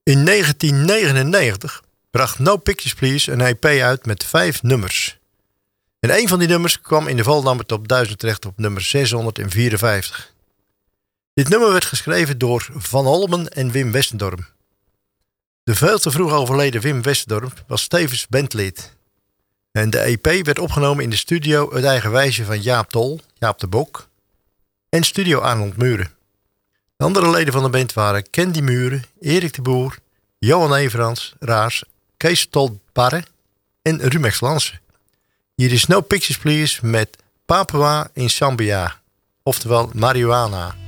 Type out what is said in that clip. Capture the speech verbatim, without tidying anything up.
In negentien negenennegentig bracht No Pictures Please een E P uit met vijf nummers. En een van die nummers kwam in de Volendammer Top duizend terecht op nummer zeshonderdvierenvijftig. Dit nummer werd geschreven door Van Holmen en Wim Westendorp. De veel te vroeg overleden Wim Westendorp was tevens bandlid. En de E P werd opgenomen in de studio Het Eigen Wijsje van Jaap Tol, Jaap de Bok, en studio Arnold Muren. De andere leden van de band waren Candy Muren, Erik de Boer, Johan Everans, Raas, Kees Stolbarre en Rumex Lansen. Hier is No Pictures Please met Papua in Zambia, oftewel marihuana.